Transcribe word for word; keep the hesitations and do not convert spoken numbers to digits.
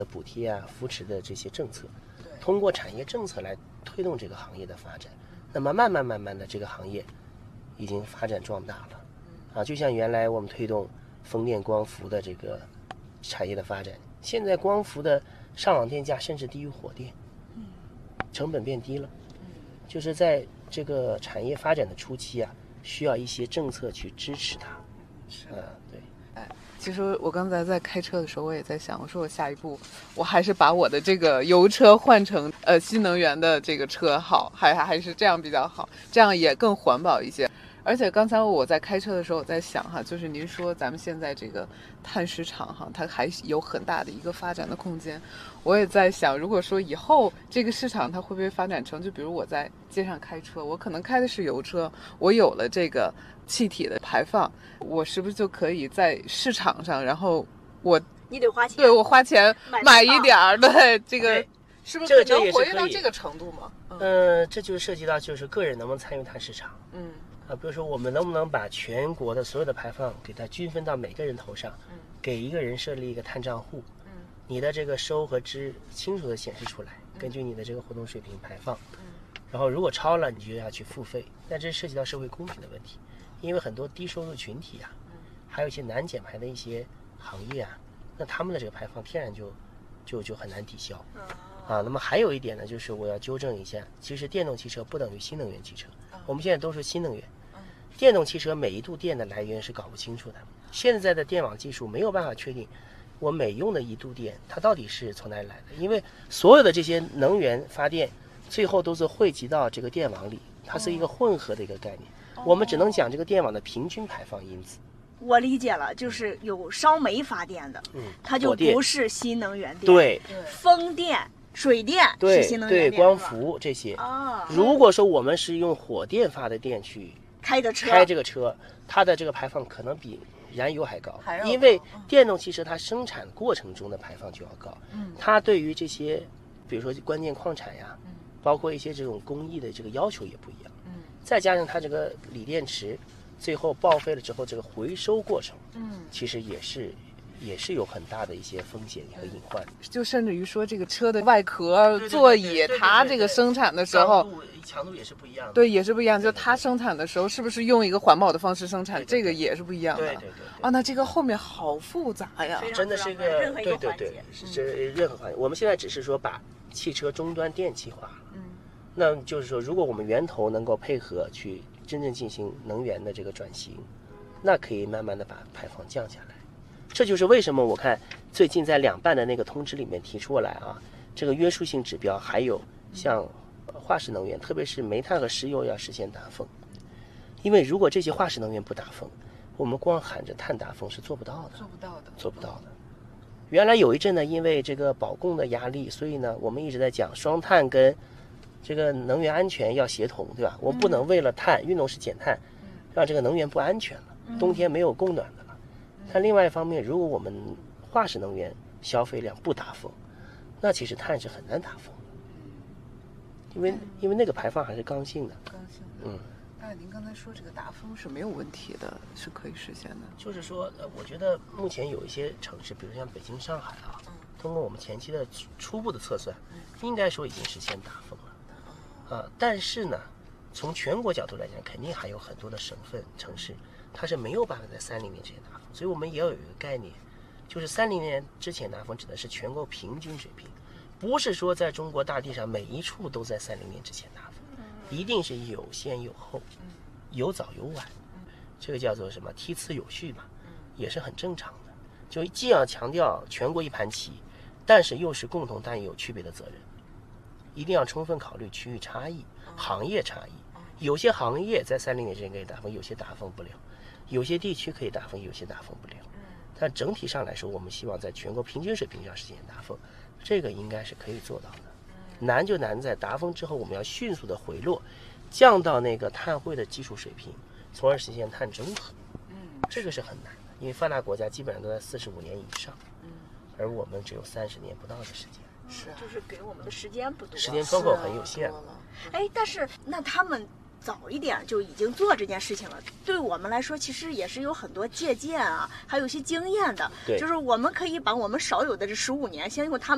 补贴啊、扶持的这些政策，通过产业政策来推动这个行业的发展。那么慢慢慢慢的，这个行业已经发展壮大了。啊，就像原来我们推动风电、光伏的这个产业的发展，现在光伏的上网电价甚至低于火电，成本变低了。就是在这个产业发展的初期啊，需要一些政策去支持它。 是啊，对。 哎，其实我刚才在开车的时候，我也在想，我说我下一步我还是把我的这个油车换成呃新能源的这个车好，还还是这样比较好，这样也更环保一些。而且刚才我在开车的时候，我在想哈，就是您说咱们现在这个碳市场哈，它还有很大的一个发展的空间。我也在想，如果说以后这个市场它会不会发展成，就比如我在街上开车，我可能开的是油车，我有了这个气体的排放，我是不是就可以在市场上，然后我你得花钱， 对我花钱买一点儿，对这个对是不是这个能活跃这也是可以到这个程度吗？ 嗯、呃，这就涉及到就是个人能不能参与碳市场。 嗯。 啊，比如说我们能不能把全国的所有的排放给它均分到每个人头上， 嗯， 给一个人设立一个碳账户， 嗯， 你的这个收和支清楚的显示出来，根据你的这个活动水平排放， 嗯， 然后如果超了，你就要去付费。但这涉及到社会公平的问题，因为很多低收入群体啊，还有一些难减排的一些行业啊，那他们的这个排放天然就就就很难抵消。啊，那么还有一点呢，就是我要纠正一下，其实电动汽车不等于新能源汽车，我们现在都是新能源。电动汽车每一度电的来源是搞不清楚的，现在的电网技术没有办法确定我每用的一度电它到底是从哪里来的，因为所有的这些能源发电最后都是汇集到这个电网里，它是一个混合的一个概念，我们只能讲这个电网的平均排放因子。 我理解了，就是有烧煤发电的， 嗯， 它就不是新能源电。 对， 风电、水电是新能源电， 对，光伏这些。 啊， 如果说我们是用火电发的电去开的车， 开这个车，它的这个排放可能比燃油还高， 还要高， 因为电动汽车它生产过程中的排放就要高。 嗯， 它对于这些，比如说关键矿产呀， 嗯， 包括一些这种工艺的这个要求也不一样。 嗯， 再加上它这个锂电池，最后报废了之后，这个回收过程， 嗯， 其实也是也是有很大的一些风险和隐患。 就甚至于说这个车的外壳、座椅，它这个生产的时候， 强度也是不一样的。 对，也是不一样。就它生产的时候，是不是用一个环保的方式生产，这个也是不一样的。 对对对。 啊，那这个后面好复杂呀， 真的是一个对对对，是任何环节。我们现在只是说把汽车终端电气化了。嗯。那就是说，如果我们源头能够配合去真正进行能源的这个转型，那可以慢慢的把排放降下来。这就是为什么我看最近在两办的那个通知里面提出来啊，这个约束性指标，还有像化石能源，特别是煤炭和石油要实现达峰。因为如果这些化石能源不达峰，我们光喊着碳达峰是做不到的， 做不到的， 做不到的。原来有一阵呢，因为这个保供的压力，所以呢，我们一直在讲双碳跟这个能源安全要协同，对吧？我们不能为了碳，运动式减碳，让这个能源不安全了，冬天没有供暖的了。但另外一方面，如果我们化石能源消费量不达峰，那其实碳是很难达峰的，因为因为那个排放还是刚性的。 刚性的， 嗯。 但您刚才说这个达峰是没有问题的，是可以实现的。 就是说，呃，我觉得目前有一些城市，比如像北京、上海啊，通过我们前期的初步的测算，应该说已经实现达峰了。啊，但是呢，从全国角度来讲，肯定还有很多的省份、城市，它是没有办法在三零年之前达峰。所以我们也要有一个概念，就是三零年之前达峰指的是全国平均水平，不是说在中国大地上每一处都在三零年之前达峰。一定是有先有后，有早有晚，这个叫做什么梯次有序嘛，也是很正常的。就既要强调全国一盘棋，但是又是共同担有区别的责任，一定要充分考虑区域差异、行业差异。有些行业在三零年之前可以达峰，有些达峰不了；有些地区可以达峰，有些达峰不了。但整体上来说，我们希望在全国平均水平上实现达峰，这个应该是可以做到的。难就难在达峰之后，我们要迅速的回落，降到那个碳汇的基础水平，从而实现碳中和。嗯，这个是很难的，因为发达国家基本上都在四十五年以上，嗯，而我们只有三十年不到的时间。 是、啊，就是给我们的时间不多， 时间窗口很有限。 哎，但是那他们早一点就已经做这件事情了，对我们来说其实也是有很多借鉴啊，还有一些经验的。 对， 就是我们可以把我们少有的这十五年，先用他们。